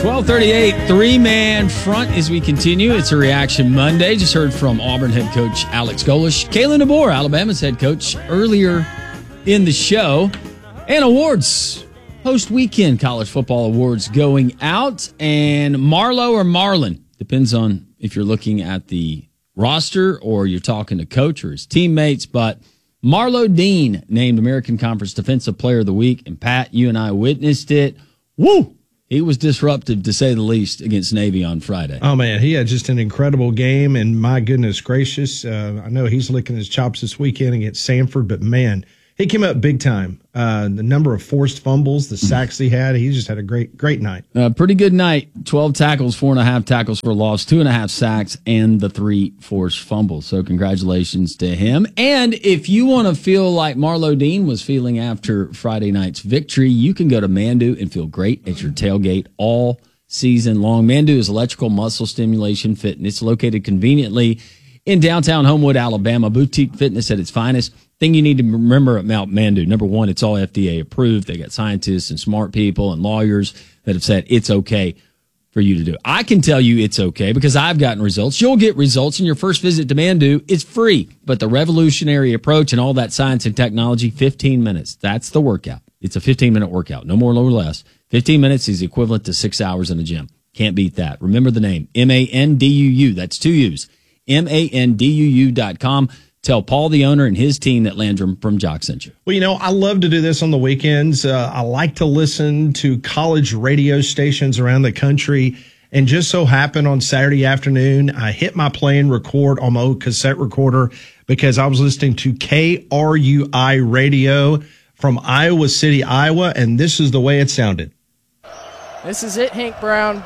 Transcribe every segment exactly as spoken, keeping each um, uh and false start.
twelve thirty-eight, three-man front as we continue. It's a Reaction Monday. Just heard from Auburn head coach Alex Golesh. Kalen DeBoer, Alabama's head coach, earlier in the show. And awards, post-weekend college football awards going out. And Marlo or Marlon, depends on if you're looking at the roster or you're talking to coach or his teammates. But Marlo Dean named American Conference Defensive Player of the Week. And Pat, you and I witnessed it. Woo! He was disruptive, to say the least, against Navy on Friday. Oh, man, he had just an incredible game, and my goodness gracious, uh, I know he's licking his chops this weekend against Samford, but, man, he came up big time. Uh, the number of forced fumbles, the sacks he had, he just had a great, great night. Uh, pretty good night. twelve tackles, four and a half tackles for loss, two and a half sacks, and the three forced fumbles. So congratulations to him. And if you want to feel like Marlo Dean was feeling after Friday night's victory, you can go to Mandu and feel great at your tailgate all season long. Mandu is electrical muscle stimulation fitness, located conveniently in downtown Homewood, Alabama. Boutique fitness at its finest. Thing you need to remember about Mandu, number one, it's all F D A approved. They got scientists and smart people and lawyers that have said it's okay for you to do. I can tell you it's okay because I've gotten results. You'll get results, and your first visit to Mandu is free. But the revolutionary approach and all that science and technology, fifteen minutes. That's the workout. It's a fifteen-minute workout, no more, no less. fifteen minutes is equivalent to six hours in the gym. Can't beat that. Remember the name, M A N D U U. That's two U's. M A N D U U dot com. Tell Paul, the owner, and his team that Landrum from Jock sent you. Well, you know, I love to do this on the weekends. Uh, I like to listen to college radio stations around the country. And just so happened on Saturday afternoon, I hit my play and record on my old cassette recorder because I was listening to K R U I Radio from Iowa City, Iowa, and this is the way it sounded. This is it, Hank Brown.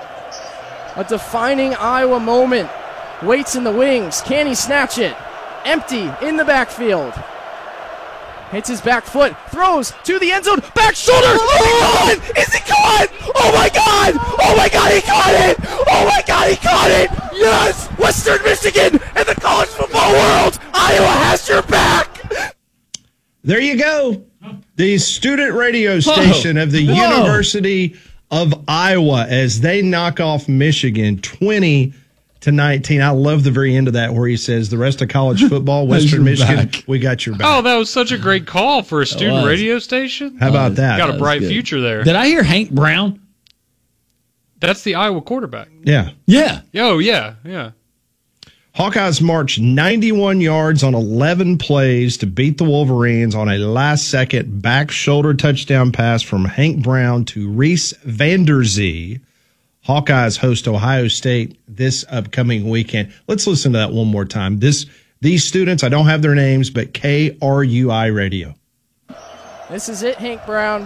A defining Iowa moment. Waits in the wings. Can he snatch it? Empty in the backfield. Hits his back foot. Throws to the end zone. Back shoulder. Oh, is he caught? Is he caught? Oh, my God. Oh, my God. He caught it. Oh, my God. He caught it. Yes. Western Michigan and the college football world. Iowa has your back. There you go. The student radio station Whoa. of the Whoa. University of Iowa as they knock off Michigan twenty to nineteen. I love the very end of that where he says the rest of college football, Western Michigan, back. we got your back. Oh, that was such a great call for a student radio station. How about that? Got that a bright future there. Did I hear Hank Brown? That's the Iowa quarterback. Yeah. Yeah. Oh, yeah, yeah. Hawkeyes marched ninety-one yards on eleven plays to beat the Wolverines on a last-second back shoulder touchdown pass from Hank Brown to Reese Vanderzee. Hawkeyes host Ohio State this upcoming weekend. Let's listen to that one more time. This These students, I don't have their names, but K R U I Radio. This is it, Hank Brown.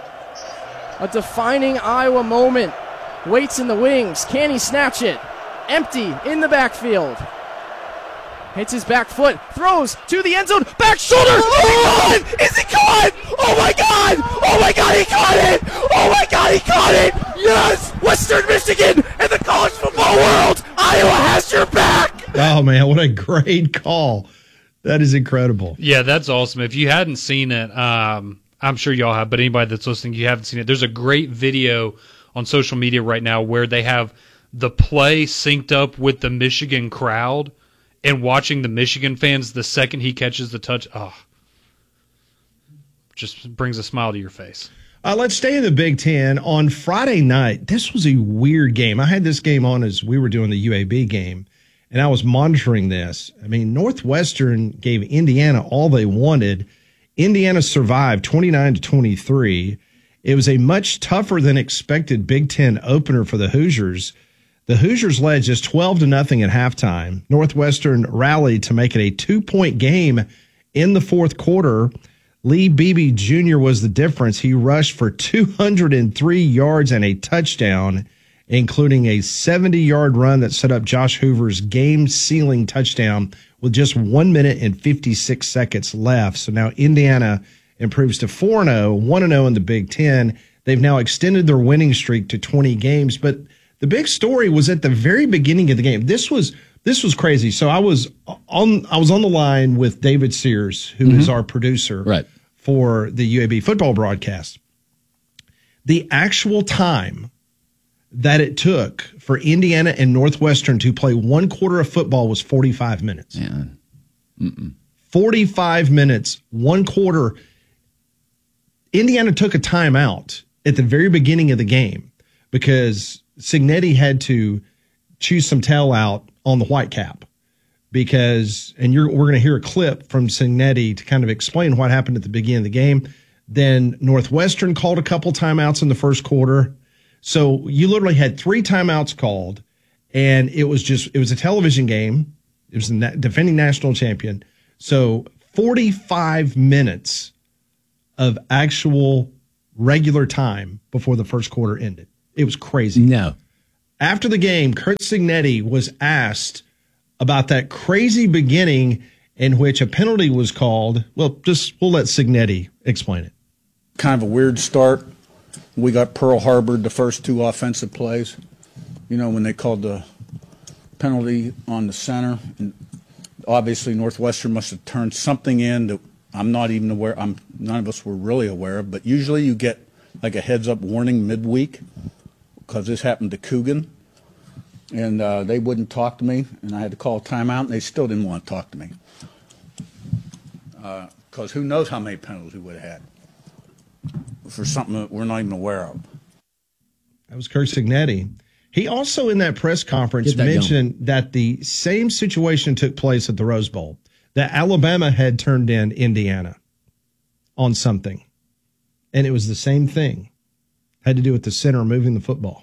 A defining Iowa moment. Waits in the wings. Can he snatch it? Empty in the backfield. Hits his back foot. Throws to the end zone. Back shoulder. Oh, is he caught? Is he caught? Oh, my God. Oh, my God. He caught it. Oh, my God. He caught it. Yes. Western Michigan and the college football world. Iowa has your back. Oh, man. What a great call. That is incredible. Yeah, that's awesome. If you hadn't seen it, um, I'm sure y'all have, but anybody that's listening, you haven't seen it. There's a great video on social media right now where they have the play synced up with the Michigan crowd and watching the Michigan fans the second he catches the touch. Oh, just brings a smile to your face. Uh, let's stay in the Big Ten. On Friday night, this was a weird game. I had this game on as we were doing the U A B game, and I was monitoring this. I mean, Northwestern gave Indiana all they wanted. Indiana survived twenty-nine to twenty-three. It was a much tougher than expected Big Ten opener for the Hoosiers. The Hoosiers led just twelve to nothing at halftime. Northwestern rallied to make it a two-point game in the fourth quarter. Lee Beebe Junior was the difference. He rushed for two hundred three yards and a touchdown, including a seventy-yard run that set up Josh Hoover's game-sealing touchdown with just one minute and fifty-six seconds left. So now Indiana improves to four and oh, one and oh in the Big Ten. They've now extended their winning streak to twenty games. But the big story was at the very beginning of the game. This was this was crazy. So I was on I was on the line with David Sears, who mm-hmm. is our producer right. for the U A B football broadcast. The actual time that it took for Indiana and Northwestern to play one quarter of football was forty-five minutes. Yeah. Mm-mm. forty-five minutes, one quarter. Indiana took a timeout at the very beginning of the game because Cignetti had to choose some tail out on the Whitecap because, and you're, we're going to hear a clip from Cignetti to kind of explain what happened at the beginning of the game. Then Northwestern called a couple timeouts in the first quarter. So you literally had three timeouts called, and it was just, it was a television game. It was the defending national champion. So forty-five minutes of actual regular time before the first quarter ended. It was crazy. No. After the game, Curt Cignetti was asked about that crazy beginning in which a penalty was called. Well, just we'll let Cignetti explain it. Kind of a weird start. We got Pearl Harbored the first two offensive plays. You know, when they called the penalty on the center, and obviously Northwestern must have turned something in that I'm not even aware. I'm none of us were really aware of. But usually you get like a heads-up warning midweek because this happened to Coogan, and uh, they wouldn't talk to me, and I had to call a timeout, and they still didn't want to talk to me because uh, who knows how many penalties we would have had for something that we're not even aware of. That was Curt Cignetti. He also, in that press conference, that mentioned going. that the same situation took place at the Rose Bowl, that Alabama had turned in Indiana on something, and it was the same thing. Had to do with the center moving the football.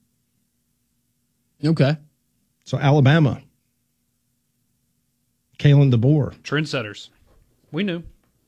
Okay. So Alabama, Kalen DeBoer. Trendsetters. We knew.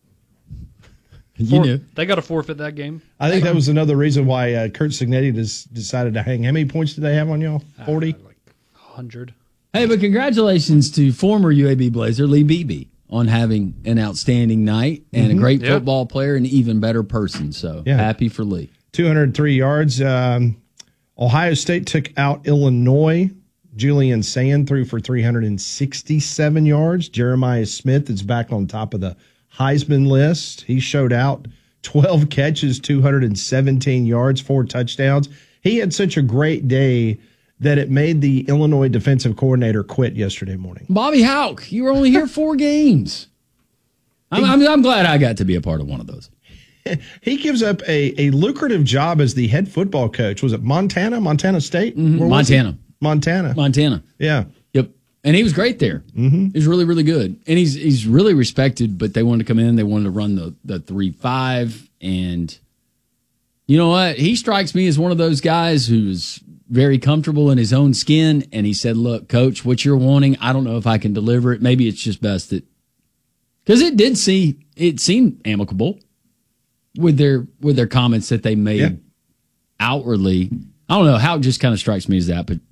You For, knew. They got to forfeit that game. I think that was another reason why uh, Curt Cignetti just decided to hang. How many points did they have on y'all? forty? Uh, like one hundred. Hey, but congratulations to former U A B Blazer Lee Beebe on having an outstanding night and Mm-hmm. a great Yep. football player and an even better person. So Yeah. happy for Lee. two hundred three yards. Um, Ohio State took out Illinois. Julian Sand threw for three hundred sixty-seven yards. Jeremiah Smith is back on top of the Heisman list. He showed out twelve catches, two hundred seventeen yards, four touchdowns. He had such a great day that it made the Illinois defensive coordinator quit yesterday morning. Bobby Houck, you were only here four games. I'm, I'm, I'm glad I got to be a part of one of those. He gives up a, a lucrative job as the head football coach. Was it Montana? Montana State? Where was it? Montana. Montana. Montana. Yeah. Yep. And he was great there. Mm-hmm. He was really, really good. And he's he's really respected, but they wanted to come in. They wanted to run the, the three five. And you know what? He strikes me as one of those guys who's very comfortable in his own skin. And he said, look, coach, what you're wanting, I don't know if I can deliver it. Maybe it's just best that, because it did see, it seemed amicable with their, with their comments that they made Yeah. outwardly. I don't know how it just kind of strikes me as that, but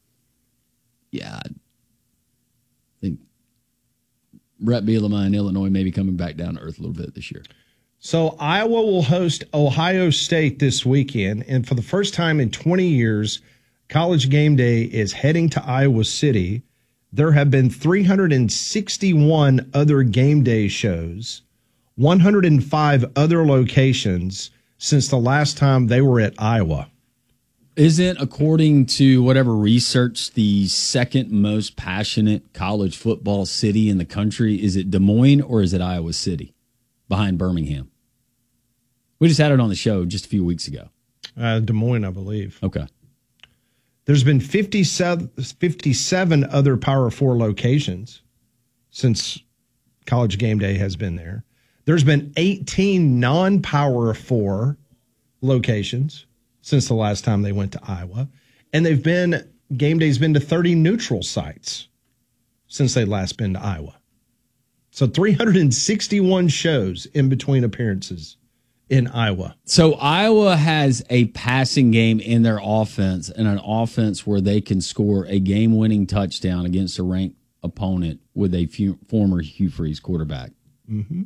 yeah, I think Brett Bielema in Illinois may be coming back down to earth a little bit this year. So Iowa will host Ohio State this weekend, and for the first time in twenty years, College Game Day is heading to Iowa City. There have been three hundred sixty-one other game day shows, one hundred five other locations since the last time they were at Iowa. Isn't, according to whatever research, the second most passionate college football city in the country, is it Des Moines or is it Iowa City behind Birmingham? We just had it on the show just a few weeks ago. Uh, Des Moines, I believe. Okay. There's been fifty-seven, fifty-seven other Power Four locations since College Game Day has been there. There's been eighteen non-Power Four locations since the last time they went to Iowa. And they've been, Game Day's been to thirty neutral sites since they last been to Iowa. So three hundred sixty-one shows in between appearances in Iowa. So Iowa has a passing game in their offense and an offense where they can score a game-winning touchdown against a ranked opponent with a few, former Hugh Freeze quarterback. Mm-hmm.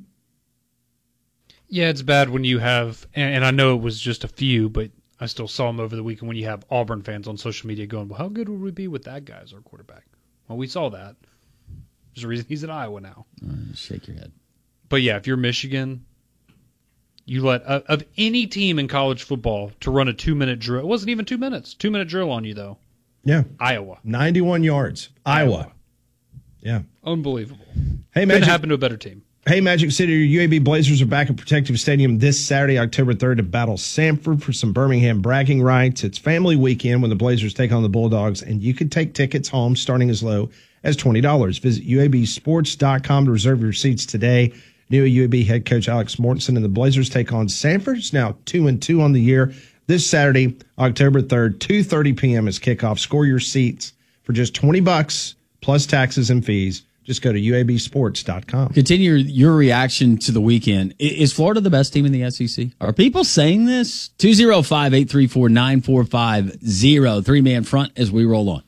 Yeah, it's bad when you have, and, and I know it was just a few, but I still saw them over the weekend when you have Auburn fans on social media going, well, how good would we be with that guy as our quarterback? Well, we saw that. There's a reason he's in Iowa now. Uh, shake your head. But yeah, if you're Michigan, You let uh, of any team in college football to run a two minute drill. It wasn't even two minutes. Two minute drill on you though. Yeah. Iowa. ninety-one yards. Iowa. Iowa. Yeah. Unbelievable. Hey, Couldn't Magic. happen to a better team. Hey, Magic City, your U A B Blazers are back at Protective Stadium this Saturday, October third, to battle Samford for some Birmingham bragging rights. It's family weekend when the Blazers take on the Bulldogs, and you can take tickets home starting as low as twenty dollars. Visit U A B sports dot com to reserve your seats today. New U A B head coach Alex Mortensen and the Blazers take on Samford. It's now two and two on the year. This Saturday, October third, two thirty p.m. is kickoff. Score your seats for just twenty bucks plus taxes and fees. Just go to U A B sports dot com. Continue your reaction to the weekend. Is Florida the best team in the S E C? Are people saying this? two oh five, eight three four, nine four five oh. Three-man front as we roll on.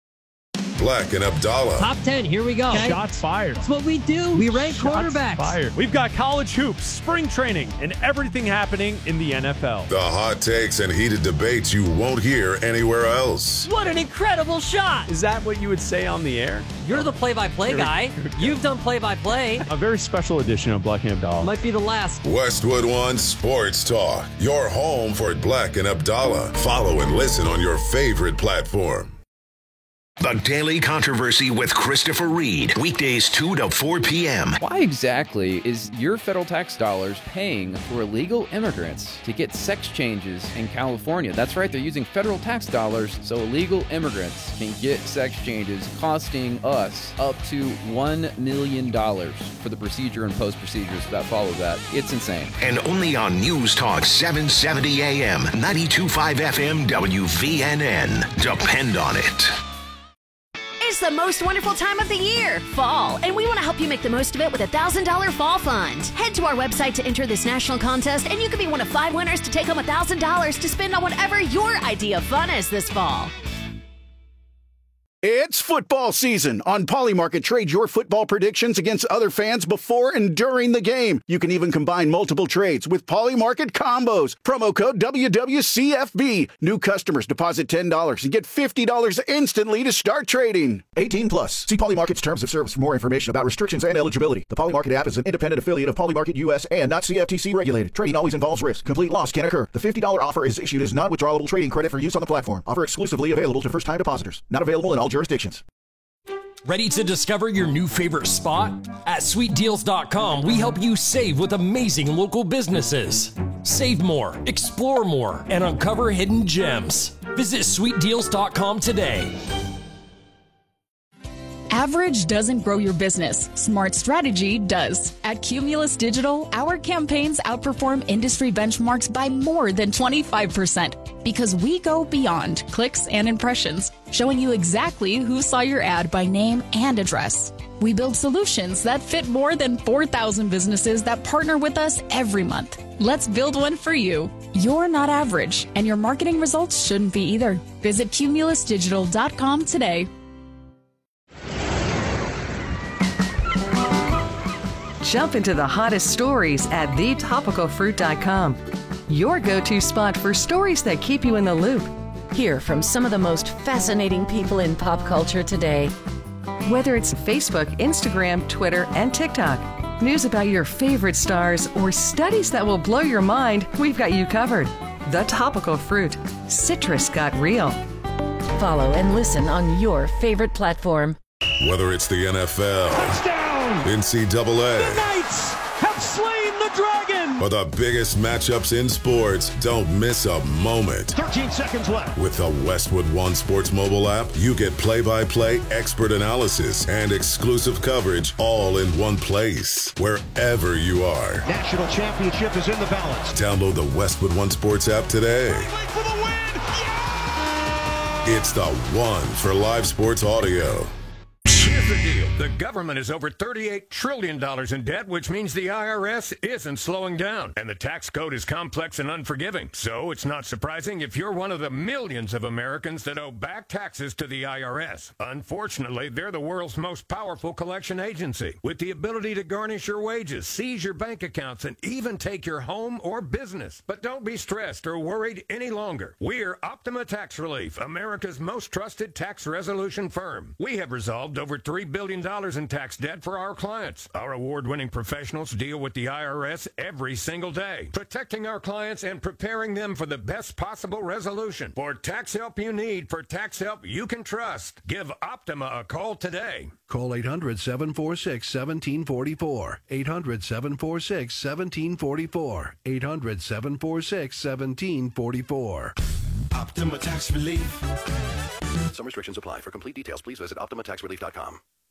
Black and Abdallah. Top ten, here we go. Okay. Shots fired. That's what we do. We rank Shots quarterbacks. fired. We've got college hoops, spring training, and everything happening in the N F L. The hot takes and heated debates you won't hear anywhere else. What an incredible shot. Is that what you would say on the air? You're the play-by-play guy. You've done play-by-play. A very special edition of Black and Abdallah. Might be the last. Westwood One Sports Talk. Your home for Black and Abdallah. Follow and listen on your favorite platform. The Daily Controversy with Christopher Reed. Weekdays two to four p.m. Why exactly is your federal tax dollars paying for illegal immigrants to get sex changes in California? That's right, they're using federal tax dollars so illegal immigrants can get sex changes, costing us up to one million dollars for the procedure and post-procedures that follow that. It's insane. And only on News Talk seven seventy A M, ninety-two point five F M, W V N N. Depend on it. It's the most wonderful time of the year, fall, and we want to help you make the most of it with a one thousand dollars Fall Fund. Head to our website to enter this national contest, and you could be one of five winners to take home one thousand dollars to spend on whatever your idea of fun is this fall. It's football season. On Polymarket, trade your football predictions against other fans before and during the game. You can even combine multiple trades with Polymarket combos. Promo code W W C F B. New customers deposit ten dollars and get fifty dollars instantly to start trading. eighteen plus. See Polymarket's terms of service for more information about restrictions and eligibility. The Polymarket app is an independent affiliate of Polymarket U S and not C F T C regulated. Trading always involves risk. Complete loss can occur. The fifty dollars offer is issued as non-withdrawable trading credit for use on the platform. Offer exclusively available to first-time depositors. Not available in all jurisdictions. Ready to discover your new favorite spot? At sweet deals dot com, we help you save with amazing local businesses. Save more, explore more, and uncover hidden gems. Visit sweet deals dot com today. Average doesn't grow your business. Smart strategy does. At Cumulus Digital, our campaigns outperform industry benchmarks by more than twenty-five percent because we go beyond clicks and impressions, showing you exactly who saw your ad by name and address. We build solutions that fit more than four thousand businesses that partner with us every month. Let's build one for you. You're not average, and your marketing results shouldn't be either. Visit cumulus digital dot com today. Jump into the hottest stories at the topical fruit dot com. Your go-to spot for stories that keep you in the loop. Hear from some of the most fascinating people in pop culture today. Whether it's Facebook, Instagram, Twitter, and TikTok, news about your favorite stars, or studies that will blow your mind, we've got you covered. The Topical Fruit. Citrus got real. Follow and listen on your favorite platform. Whether it's the N F L, touchdown, N C double A, the Knights have slain the dragon, or the biggest matchups in sports, don't miss a moment. thirteen seconds left. With the Westwood One Sports mobile app, you get play-by-play, expert analysis, and exclusive coverage all in one place, wherever you are. National championship is in the balance. Download the Westwood One Sports app today. For the win. Yeah! It's the one for live sports audio. Here's the deal. The government is over thirty-eight trillion dollars in debt, which means the I R S isn't slowing down. And the tax code is complex and unforgiving. So it's not surprising if you're one of the millions of Americans that owe back taxes to the I R S. Unfortunately, they're the world's most powerful collection agency, with the ability to garnish your wages, seize your bank accounts, and even take your home or business. But don't be stressed or worried any longer. We're Optima Tax Relief, America's most trusted tax resolution firm. We have resolved over three billion dollars dollars in tax debt for our clients. Our award-winning professionals deal with the I R S every single day, protecting our clients and preparing them for the best possible resolution. For tax help you need, for tax help you can trust, give Optima a call today. Call eight hundred, seven four six, one seven four four. eight hundred, seven four six, one seven four four. eight hundred, seven four six, one seven four four. Optima Tax Relief. Some restrictions apply. For complete details, please visit optima tax relief dot com.